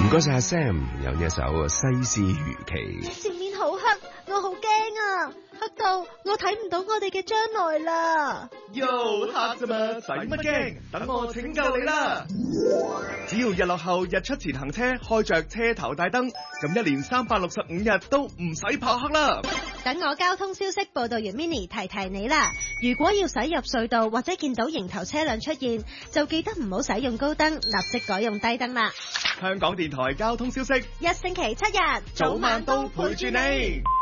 唔該晒阿 Sam，有呢一首《西施如棋》。 前面好黑，我好驚啊！黑到我睇唔到我哋嘅將來啦。 喲，黑啫嘛，使乜驚？等我拯救你啦！只要日落後日出前行車，開着車頭大燈，咁一年365日都唔使怕黑啦。 等我交通消息報道員 Mini 提提你啦。如果要駛入隧道或者見到迎頭車輛出現，就記得唔好使用高燈，立即改用低燈啦。 香港電台交通消息， 一星期7日， 早晚都陪住你。